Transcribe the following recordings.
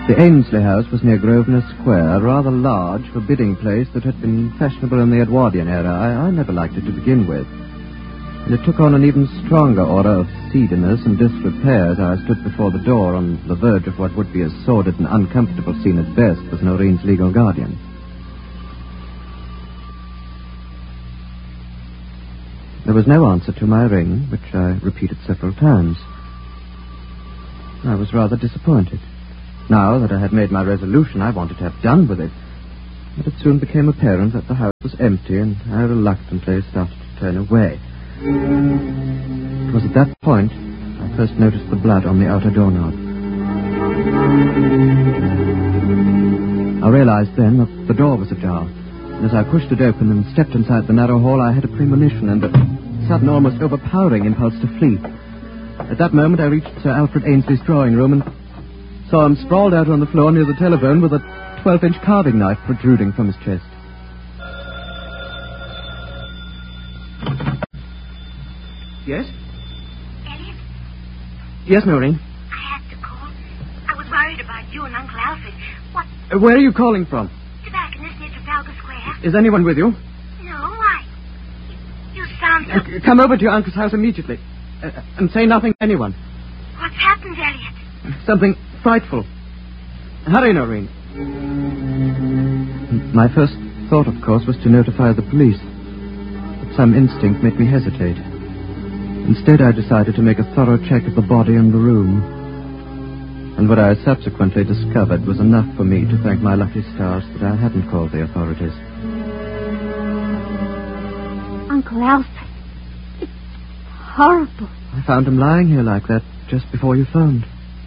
The Ainsley house was near Grosvenor Square, a rather large, forbidding place that had been fashionable in the Edwardian era. I never liked it to begin with. And it took on an even stronger order of seediness and disrepair as I stood before the door on the verge of what would be a sordid and uncomfortable scene at best with Noreen's legal guardian. There was no answer to my ring, which I repeated several times. I was rather disappointed. Now that I had made my resolution, I wanted to have done with it. But it soon became apparent that the house was empty, and I reluctantly started to turn away. It was at that point I first noticed the blood on the outer doorknob. I realized then that the door was ajar, and as I pushed it open and stepped inside the narrow hall, I had a premonition and a sudden, almost overpowering impulse to flee. At that moment, I reached Sir Alfred Ainsley's drawing room and saw him sprawled out on the floor near the telephone with a 12-inch carving knife protruding from his chest. Yes? Elliot? Yes, Noreen? I had to call. I was worried about you and Uncle Alfred. What? Where are you calling from? Tobacconist near Trafalgar Square? Is anyone with you? No, why? You sound so... Come over to your uncle's house immediately. And say nothing to anyone. What's happened, Elliot? Something frightful. Hurry, Noreen. My first thought, of course, was to notify the police. But some instinct made me hesitate. Instead, I decided to make a thorough check of the body and the room. And what I subsequently discovered was enough for me to thank my lucky stars that I hadn't called the authorities. Uncle Alfred. It's horrible. I found him lying here like that just before you phoned.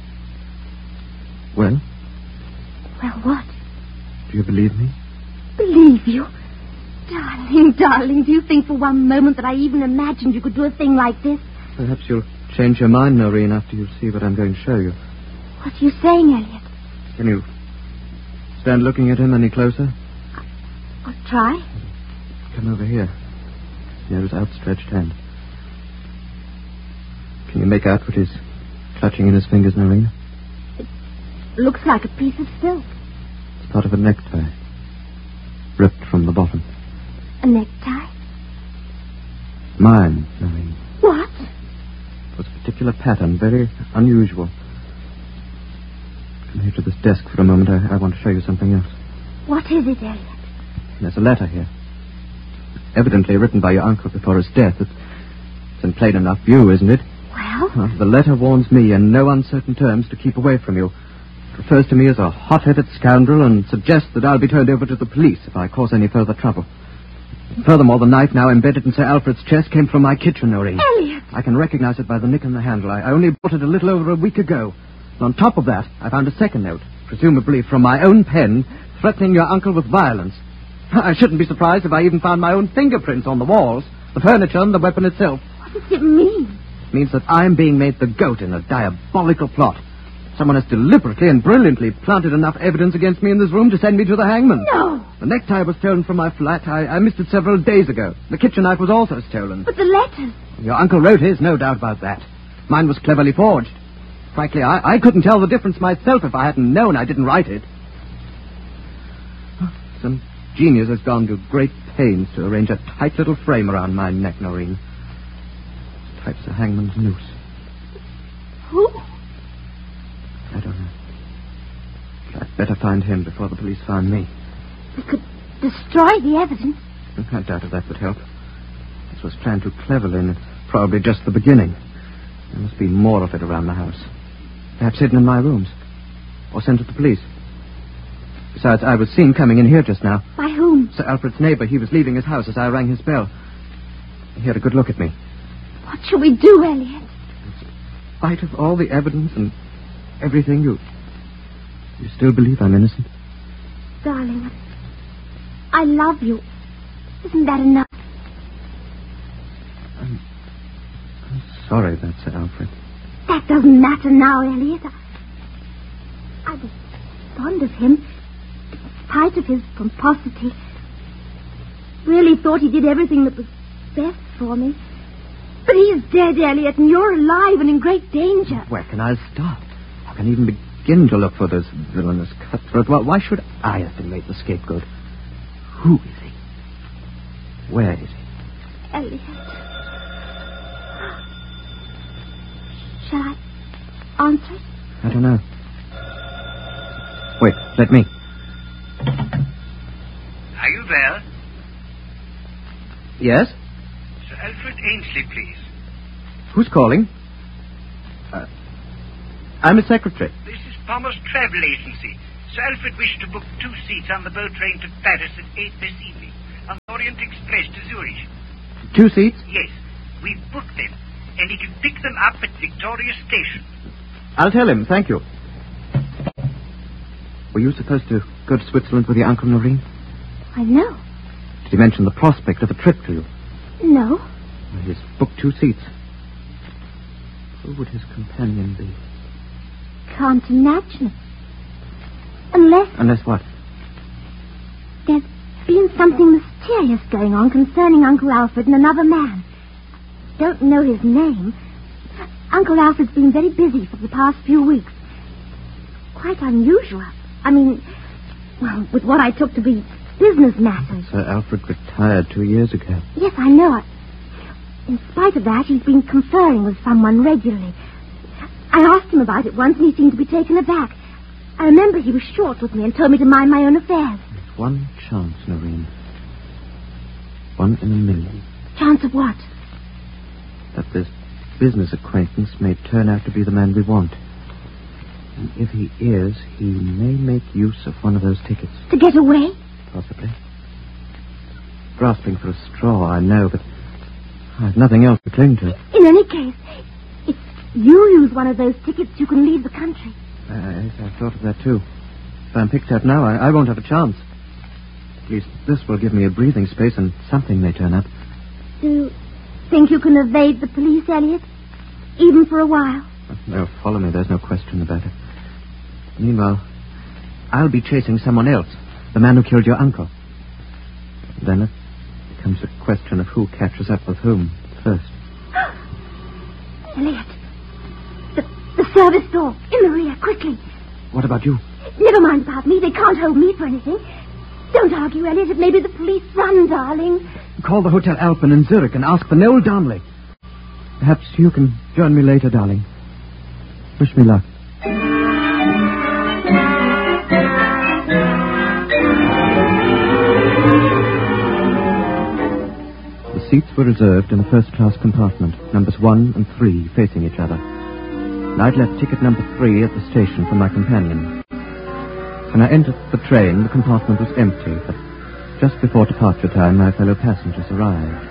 Well? Well, what? Do you believe me? Believe you? Darling, do you think for one moment that I even imagined you could do a thing like this? Perhaps you'll change your mind, Noreen, after you see what I'm going to show you. What are you saying, Elliot? Can you stand looking at him any closer? I'll try. Come over here. Near his outstretched hand. Can you make out what he's clutching in his fingers, Noreen? It looks like a piece of silk. It's part of a necktie. Ripped from the bottom. A necktie? Mine, Noreen. What? It was a particular pattern, very unusual. Come here to this desk for a moment. I want to show you something else. What is it, Elliot? There's a letter here. Evidently written by your uncle before his death. It's in plain enough view, isn't it? Well? The letter warns me in no uncertain terms to keep away from you. It refers to me as a hot-headed scoundrel and suggests that I'll be turned over to the police if I cause any further trouble. Furthermore, the knife now embedded in Sir Alfred's chest came from my kitchen, Noreen. Elliot! I can recognize it by the nick in the handle. I only bought it a little over a week ago. And on top of that, I found a second note, presumably from my own pen, threatening your uncle with violence. I shouldn't be surprised if I even found my own fingerprints on the walls, the furniture and the weapon itself. What does it mean? It means that I'm being made the goat in a diabolical plot. Someone has deliberately and brilliantly planted enough evidence against me in this room to send me to the hangman. No! The necktie was stolen from my flat. I missed it several days ago. The kitchen knife was also stolen. But the letters... Your uncle wrote his, no doubt about that. Mine was cleverly forged. Frankly, I couldn't tell the difference myself if I hadn't known I didn't write it. Some genius has gone to great pains to arrange a tight little frame around my neck, Noreen. Tight as a hangman's noose. Who? I don't know. But I'd better find him before the police find me. We could destroy the evidence. I doubt if that would help. This was planned too cleverly, and it's probably just the beginning. There must be more of it around the house. Perhaps hidden in my rooms. Or sent to the police. Besides, I was seen coming in here just now. By whom? Sir Alfred's neighbor. He was leaving his house as I rang his bell. He had a good look at me. What shall we do, Elliot? In spite of all the evidence and everything, you still believe I'm innocent? Darling, I love you. Isn't that enough? I'm sorry about Sir Alfred. That doesn't matter now, Elliot. I was fond of him, in spite of his pomposity. Really thought he did everything that was best for me. But he's dead, Elliot, and you're alive and in great danger. Where can I start? How can I even begin to look for this villainous cutthroat. Why should I have been made the scapegoat? Who is he? Where is he? Elliot. Shall I answer it? I don't know. Wait, let me. Are you there? Yes? Sir Alfred Ainsley, please. Who's calling? I'm his secretary. This is Palmer's Travel Agency. Sir Alfred wished to book 2 seats on the boat train to Paris at 8 this evening, on the Orient Express to Zurich. 2 seats? Yes, we've booked them, and he can pick them up at Victoria Station. I'll tell him, thank you. Were you supposed to go to Switzerland with your Uncle Noreen? I know. Did he mention the prospect of a trip to you? No. Well, he's booked 2 seats. Who would his companion be? Can't imagine it. Unless what? there's been something mysterious going on concerning Uncle Alfred and another man. Don't know his name. Uncle Alfred's been very busy for the past few weeks. Quite unusual. I mean, well, with what I took to be business matters. Sir Alfred retired 2 years ago. Yes, I know. In spite of that, he's been conferring with someone regularly. I asked him about it once, and he seemed to be taken aback. I remember he was short with me and told me to mind my own affairs. There's one chance, Noreen. 1 in a million. Chance of what? That this business acquaintance may turn out to be the man we want. And if he is, he may make use of one of those tickets. To get away? Possibly. Grasping for a straw, I know, but I have nothing else to cling to. In any case, if you use one of those tickets, you can leave the country. Yes, I thought of that too. If I'm picked up now, I won't have a chance. At least this will give me a breathing space, and something may turn up. Do you think you can evade the police, Elliot? Even for a while? They'll follow me, there's no question about it. Meanwhile, I'll be chasing someone else. The man who killed your uncle. Then it becomes a question of who catches up with whom first. Elliot. The service door. In the rear, quickly. What about you? Never mind about me. They can't hold me for anything. Don't argue, Elliot. It may be the police. Run, darling. Call the Hotel Alpen in Zurich and ask for Noel Darnley. Perhaps you can join me later, darling. Wish me luck. The seats were reserved in a first-class compartment, numbers 1 and 3 facing each other. And I'd left ticket number 3 at the station for my companion. When I entered the train, the compartment was empty, but just before departure time, my fellow passengers arrived.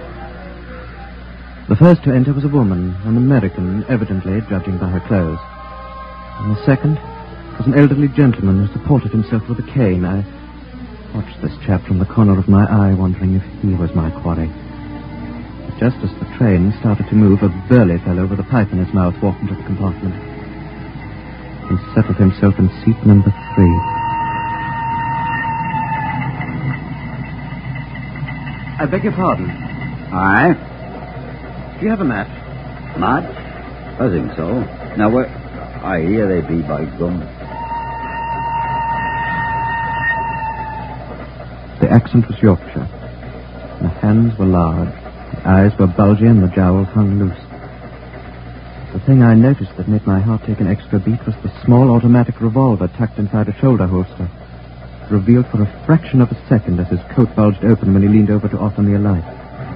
The first to enter was a woman, an American, evidently, judging by her clothes. And the second was an elderly gentleman who supported himself with a cane. I watched this chap from the corner of my eye, wondering if he was my quarry. But just as the train started to move, a burly fellow with a pipe in his mouth walked into the compartment and settled himself in seat number 3. I beg your pardon. Aye? Do you have a match? Match? I think so. Now, where... Aye, here they be, by gum. The accent was Yorkshire. The hands were large, the eyes were bulgy, and the jowls hung loose. The thing I noticed that made my heart take an extra beat was the small automatic revolver tucked inside a shoulder holster, revealed for a fraction of a second as his coat bulged open when he leaned over to offer me a light.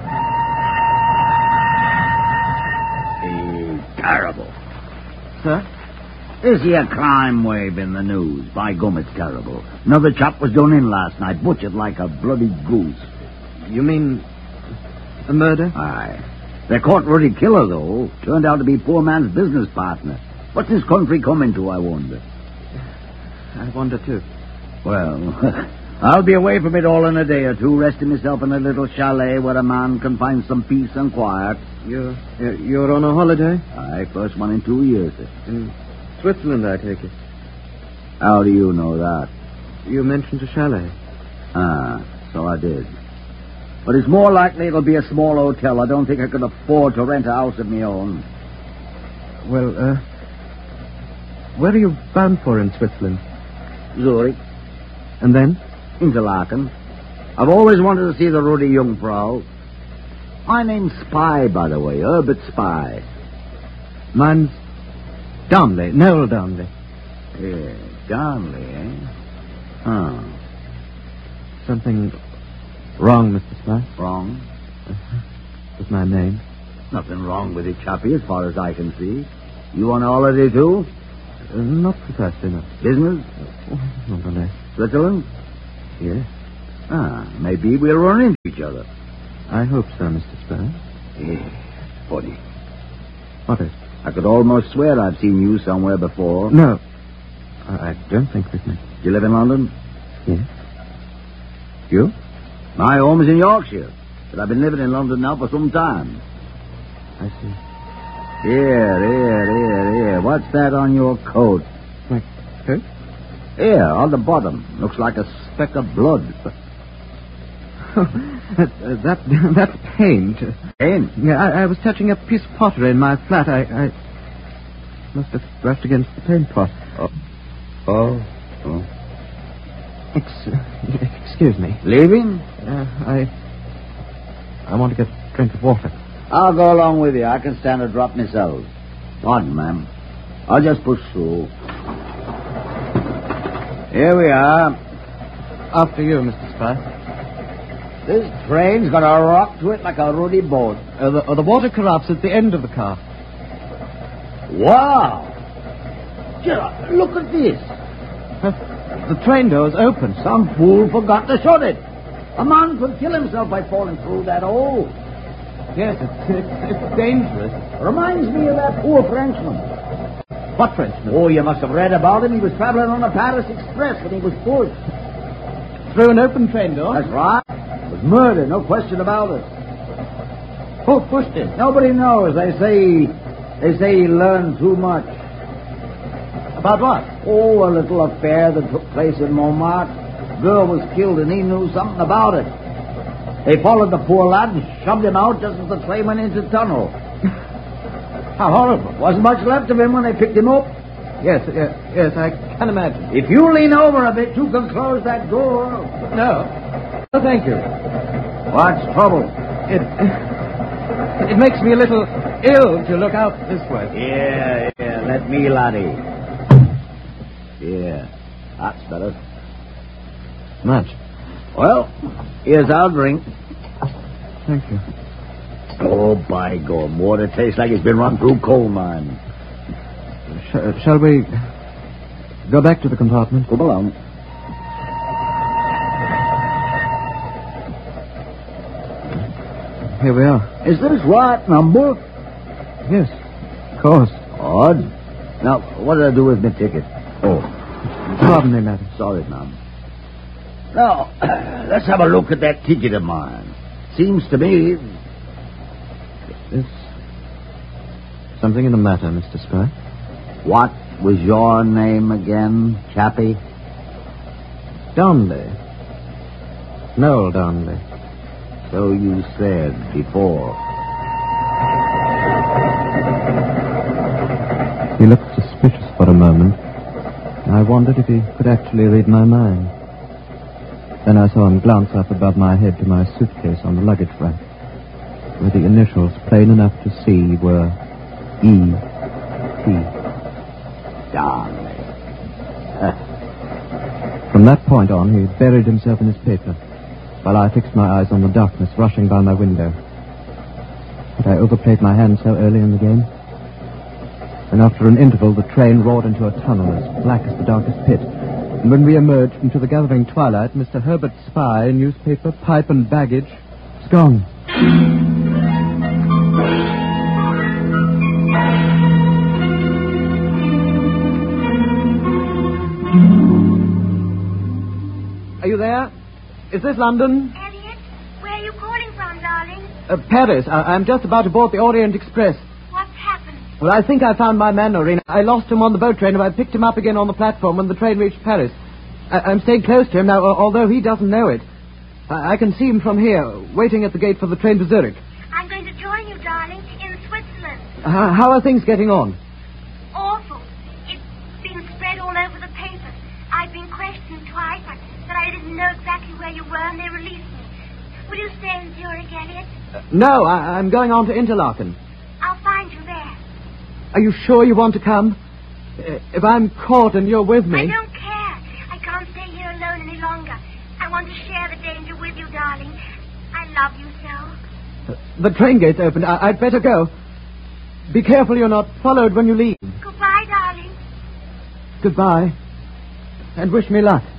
Terrible. Sir? This here crime wave in the news. By gum, it's terrible. Another chap was done in last night, butchered like a bloody goose. You mean a murder? Aye. They caught Ruddy Killer, though. Turned out to be poor man's business partner. What's this country coming to, I wonder? I wonder, too. Well, I'll be away from it all in a day or two, resting myself in a little chalet where a man can find some peace and quiet. You're on a holiday? Aye, first one in 2 years. In Switzerland, I take it. How do you know that? You mentioned a chalet. Ah, so I did. But it's more likely it'll be a small hotel. I don't think I could afford to rent a house of my own. Well, Where are you bound for in Switzerland? Zurich. And then? Interlaken. I've always wanted to see the Rudi Jungfrau. My name's Spy, by the way. Herbert Spy. Mine's Darnley. Noel Darnley. Yeah, Darnley, eh? Huh. Something wrong, Mr. Spy? Wrong? With my name? Nothing wrong with it, chappie, as far as I can see. You on holiday, too? Not precisely, no. Business? Not unless. Switzerland? Yes. Maybe we'll run into each other. I hope so, Mr. Spy. Yeah, funny. What is? I could almost swear I've seen you somewhere before. No. I don't think we've met. You live in London? Yes. You? My home is in Yorkshire, but I've been living in London now for some time. I see. Here. What's that on your coat? My coat? Here, on the bottom. Looks like a speck of blood. That's paint. Paint? Yeah, I was touching a piece of pottery in my flat. I must have brushed against the paint pot. Oh. Excuse me. Leaving? I want to get a drink of water. I'll go along with you. I can stand a drop myself. Pardon, ma'am. I'll just push through. Here we are. After you, Mr. Spy. This train's got a rock to it like a ruddy boat. The water carafe's at the end of the car. Wow! Gerard, look at this. The train door's open. Some fool forgot to shut it. A man could kill himself by falling through that hole. Yes, it's dangerous. Reminds me of that poor Frenchman. What Frenchman? Oh, you must have read about him. He was traveling on a Paris Express when he was pushed. Through an open train door? That's right. It was murder, no question about it. Who pushed him? Nobody knows. They say he learned too much. About what? Oh, a little affair that took place in Montmartre. Girl was killed and he knew something about it. They followed the poor lad and shoved him out just as the train went into the tunnel. How horrible. Wasn't much left of him when they picked him up. Yes, I can imagine. If you lean over a bit, you can close that door. No, thank you. What's trouble? It makes me a little ill to look out this way. Yeah, let me, laddie. Yeah, that's better. Much. Well, here's our drink. Thank you. Oh, by God, water tastes like it's been run through coal mine. Shall we go back to the compartment? Come along. Here we are. Is this right number? Yes, of course. Odd. Now, what did I do with my ticket? Oh. Pardon me, madam. Sorry, ma'am. Now, let's have a look at that ticket of mine. Seems to me... Is something the matter, Mr. Spy? What was your name again, chappie? Darnley. Noel Darnley. So you said before. He looked suspicious for a moment. I wondered if he could actually read my mind. Then I saw him glance up above my head to my suitcase on the luggage rack, where the initials, plain enough to see, were E.T. Darnley. From that point on, he buried himself in his paper, while I fixed my eyes on the darkness rushing by my window. Had I overplayed my hand so early in the game? And after an interval, the train roared into a tunnel as black as the darkest pit. And when we emerged into the gathering twilight, Mr. Herbert Spy, newspaper, pipe, and baggage, was gone. Are you there? Is this London? Elliot, where are you calling from, darling? Paris. I'm just about to board the Orient Express. What's happened? Well, I think I found my man, Noreen. I lost him on the boat train, and I picked him up again on the platform when the train reached Paris. I'm staying close to him now, although he doesn't know it. I can see him from here, waiting at the gate for the train to Zurich. I'm going to join you, darling, in Switzerland. How are things getting on? Awful. It's been right all over the papers. I've been questioned twice, but I didn't know exactly where you were, and they released me. Will you stay in Zurich, Elliot? No, I'm going on to Interlaken. I'll find you there. Are you sure you want to come? If I'm caught and you're with me... I don't care. I can't stay here alone any longer. I want to share the danger with you, darling. I love you so. The train gate's open. I'd better go. Be careful you're not followed when you leave. Goodbye, darling. Goodbye. And wish me luck.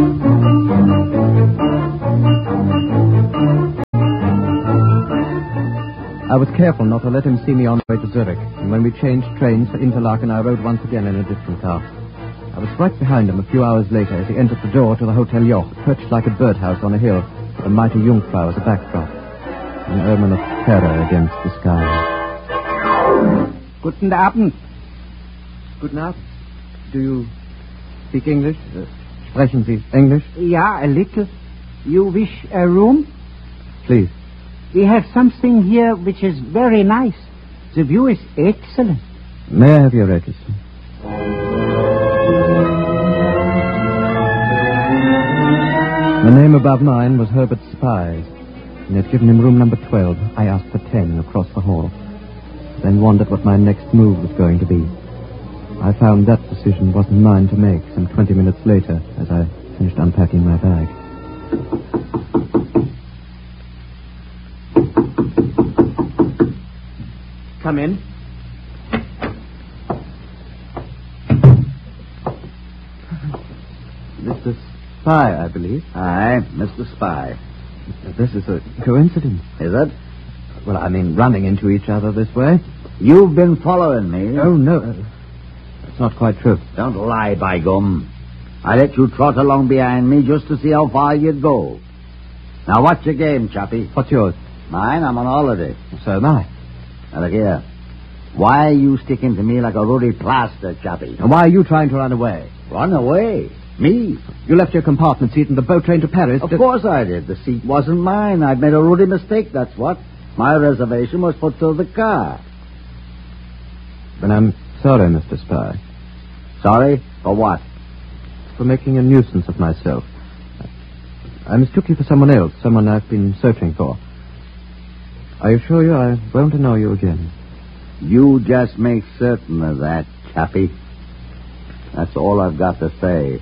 I was careful not to let him see me on the way to Zurich, and when we changed trains for Interlaken, I rode once again in a different car. I was right behind him a few hours later as he entered the door to the Hotel Joch, perched like a birdhouse on a hill, with a mighty Jungfrau as a backdrop, an omen of terror against the sky. Guten Abend. Guten Abend. Do you speak English? Sprechen Sie English? Yeah, a little. You wish a room? Please. We have something here which is very nice. The view is excellent. May I have your register? The name above mine was Herbert Spies, and they'd given him room number 12. I asked for 10 across the hall, then wondered what my next move was going to be. I found that decision wasn't mine to make some 20 minutes later as I finished unpacking my bag. Come in. Mr. Spy, I believe. Aye, Mr. Spy. This is a coincidence. Is it? Well, I mean, running into each other this way. You've been following me. Oh, no. That's not quite true. Don't lie, by gum. I let you trot along behind me just to see how far you'd go. Now, what's your game, chappie? What's yours? Mine? I'm on holiday. So am I. Now, look here. Why are you sticking to me like a ruddy plaster, chappie? And why are you trying to run away? Run away? Me? You left your compartment seat in the boat train to Paris. Of course I did. The seat wasn't mine. I'd made a ruddy mistake, that's what. My reservation was put to the car. Then I'm sorry, Mr. Spy. Sorry? For what? For making a nuisance of myself. I mistook you for someone else, someone I've been searching for. I assure you I won't annoy you again. You just make certain of that, chappie. That's all I've got to say.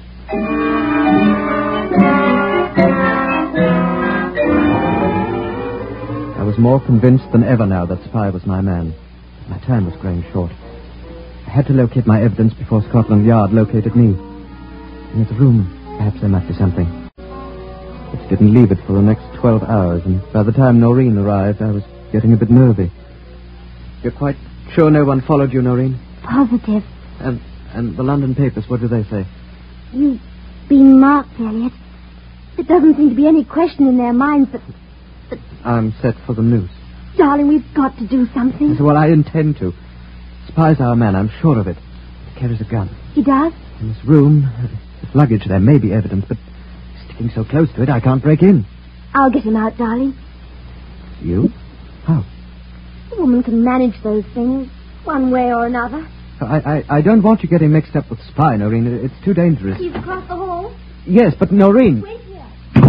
I was more convinced than ever now that Spy was my man. My time was growing short. I had to locate my evidence before Scotland Yard located me. In his room, perhaps there might be something. It didn't leave it for the next 12 hours, and by the time Noreen arrived, I was getting a bit nervy. You're quite sure no one followed you, Noreen? Positive. And the London papers, what do they say? You've been marked, Elliot. There doesn't seem to be any question in their minds that... I'm set for the noose. Darling, we've got to do something. Well, I intend to. Spy's our man, I'm sure of it. He carries a gun. He does? In this room, his luggage, there may be evidence, but sticking so close to it, I can't break in. I'll get him out, darling. You? How? A woman can manage those things, one way or another. I don't want you getting mixed up with Spy, Noreen. It's too dangerous. He's across the hall. Yes, but Noreen... Wait here.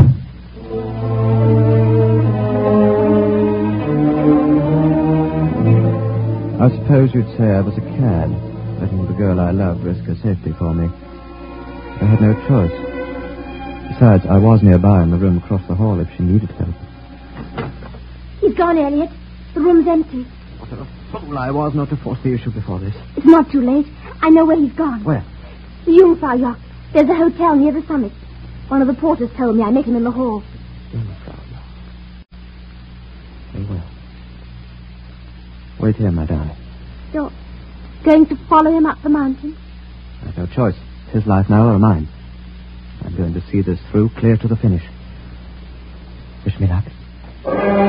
I suppose you'd say I was a cad, letting the girl I loved risk her safety for me. I had no choice. Besides, I was nearby in the room across the hall if she needed help. He's gone, Elliot. The room's empty. What a fool I was not to force the issue before this. It's not too late. I know where he's gone. Where? The Jungfrau Yacht. There's a hotel near the summit. One of the porters told me. I met him in the hall. Very well. Wait here, my darling. You're going to follow him up the mountain? I have no choice. It's his life now or mine. I'm going to see this through clear to the finish. Wish me luck.